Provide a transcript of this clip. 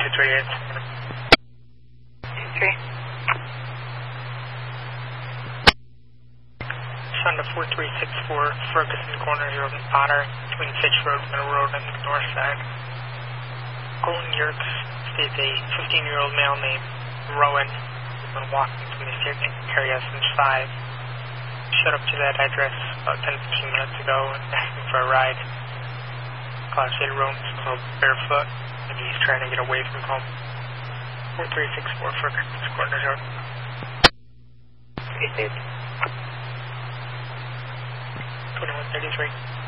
38. 3. Honda 4364, Ferguson Corner, Road and Potter, between Fitch Road and Middle Road on the north side. Golden Yerkes states a 15-year-old male named Rowan has been walking from the area since 5. Showed up to that address about 10-15 minutes ago and asking for a ride. Class A roams called barefoot, and he's trying to get away from home. 4364 Ferguson Corner, Road. 3. 2133.